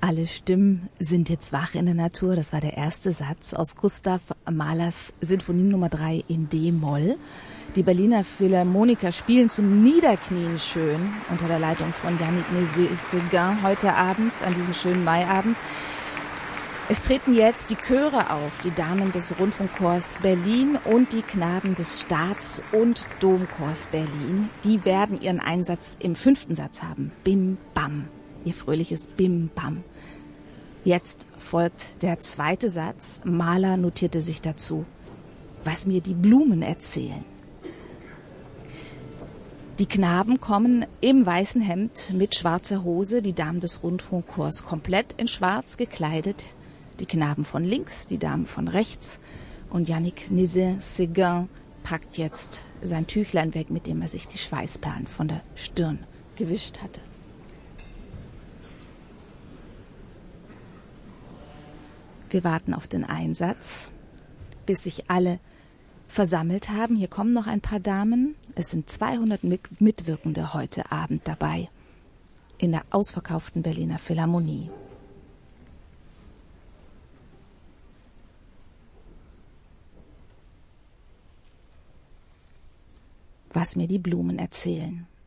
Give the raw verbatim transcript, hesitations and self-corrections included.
Alle Stimmen sind jetzt wach in der Natur. Das war der erste Satz aus Gustav Mahlers Sinfonie Nummer drei in D-Moll. Die Berliner Philharmoniker spielen zum Niederknien schön unter der Leitung von Yannick Nézet-Séguin heute Abend, an diesem schönen Maiabend. Es treten jetzt die Chöre auf, die Damen des Rundfunkchors Berlin und die Knaben des Staats- und Domchors Berlin. Die werden ihren Einsatz im fünften Satz haben. Bim, bam. Ihr fröhliches Bim, bam. Jetzt folgt der zweite Satz. Mahler notierte sich dazu, was mir die Blumen erzählen. Die Knaben kommen im weißen Hemd mit schwarzer Hose, die Damen des Rundfunkchors komplett in schwarz gekleidet, die Knaben von links, die Damen von rechts. Und Yannick Nézet-Séguin packt jetzt sein Tüchlein weg, mit dem er sich die Schweißperlen von der Stirn gewischt hatte. Wir warten auf den Einsatz, bis sich alle versammelt haben. Hier kommen noch ein paar Damen. Es sind zweihundert Mitwirkende heute Abend dabei in der ausverkauften Berliner Philharmonie. Was mir die Blumen erzählen.